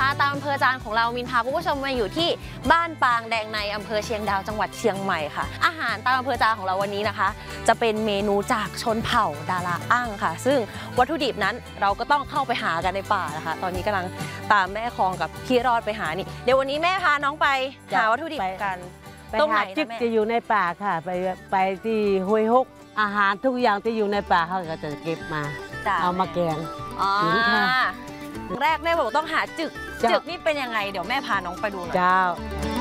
นะคะตามอำเภอจานของเรามินพาคุณผู้ชมมาอยู่ที่บ้านปางแดงในอำเภอเชียงดาวจังหวัดเชียงใหม่ค่ะอาหารตามอำเภอจานของเราวันนี้นะคะ จะเป็นเมนูจากชนเผ่าดาราอ้างค่ะซึ่งวัตถุดิบนั้นเราก็ต้องเข้าไปหากันในป่านะคะตอนนี้กำลังตามแม่คองกับพี่รอดไปหานี่เดี๋ยววันนี้แม่พาน้องไปหาวัตถุดิบกันตรงไหนนะแม่จะอยู่ในป่าค่ะไปที่ห้วยฮกอาหารทุกอย่างที่อยู่ในป่าเขาก็จะเก็บมาเอามาแกง กินค่ะแรกแม่บอกต้องหาจึกนี่เป็นยังไงเดี๋ยวแม่พาน้องไปดูหน่อยเจ้า